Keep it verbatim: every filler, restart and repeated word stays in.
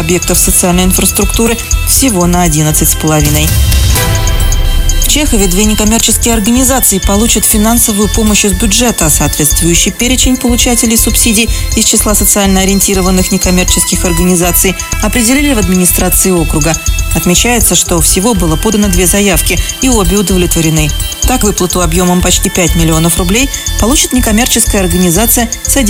объектов социальной инфраструктуры всего на одиннадцать с половиной. В Чехове две некоммерческие организации получат финансовую помощь из бюджета. Соответствующий перечень получателей субсидий из числа социально ориентированных некоммерческих организаций определили в администрации округа. Отмечается, что всего было подано две заявки, и обе удовлетворены. Так, выплату объемом почти пять миллионов рублей получит некоммерческая организация «Содействие